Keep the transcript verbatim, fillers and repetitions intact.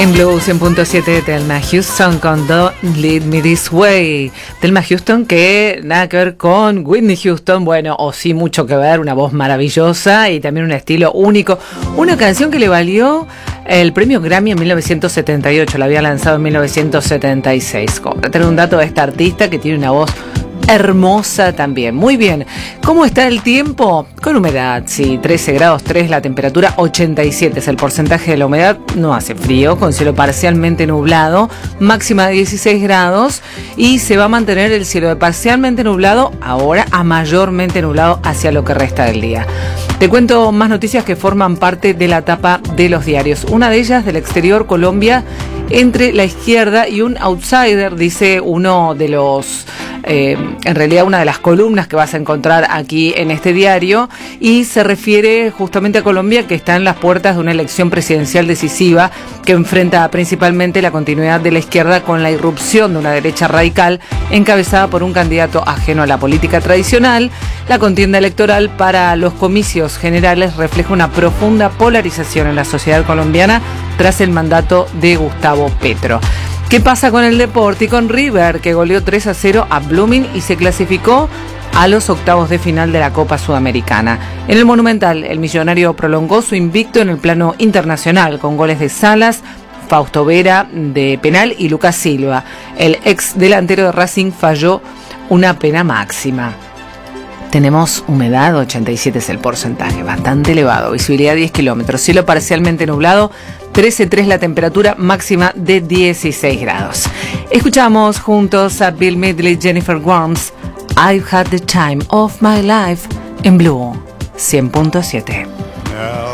En Blue cien punto siete, Thelma Houston con Don't Lead Me This Way. Thelma Houston, que nada que ver con Whitney Houston, bueno, o sí mucho que ver, una voz maravillosa y también un estilo único. Una canción que le valió el premio Grammy en mil novecientos setenta y ocho, la había lanzado en mil novecientos setenta y seis. Para tener un dato de esta artista que tiene una voz hermosa también. Muy bien. ¿Cómo está el tiempo? Con humedad, sí, trece grados tres, la temperatura ochenta y siete es el porcentaje de la humedad. No hace frío, con cielo parcialmente nublado, máxima de dieciséis grados, y se va a mantener el cielo de parcialmente nublado ahora a mayormente nublado hacia lo que resta del día. Te cuento más noticias que forman parte de la tapa de los diarios. Una de ellas del exterior, Colombia entre la izquierda y un outsider, dice uno de los... Eh, en realidad una de las columnas que vas a encontrar aquí en este diario, y se refiere justamente a Colombia, que está en las puertas de una elección presidencial decisiva que enfrenta principalmente la continuidad de la izquierda con la irrupción de una derecha radical encabezada por un candidato ajeno a la política tradicional. La contienda electoral para los comicios generales refleja una profunda polarización en la sociedad colombiana tras el mandato de Gustavo Petro. ¿Qué pasa con el deporte y con River, que goleó tres a cero a Blooming y se clasificó a los octavos de final de la Copa Sudamericana? En el Monumental, el millonario prolongó su invicto en el plano internacional con goles de Salas, Fausto Vera de penal y Lucas Silva. El ex delantero de Racing falló una pena máxima. Tenemos humedad, ochenta y siete es el porcentaje, bastante elevado. Visibilidad diez kilómetros, cielo parcialmente nublado, trece coma tres la temperatura, máxima de dieciséis grados. Escuchamos juntos a Bill Medley, Jennifer Warnes, I've Had the Time of My Life, en Blue cien punto siete.